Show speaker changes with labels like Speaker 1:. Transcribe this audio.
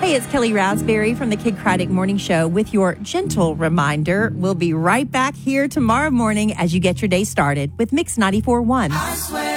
Speaker 1: Hey, it's Kelly Raspberry from the Kid Craddock Morning Show with your gentle reminder. We'll be right back here tomorrow morning as you get your day started with Mix 94.1.
Speaker 2: I swear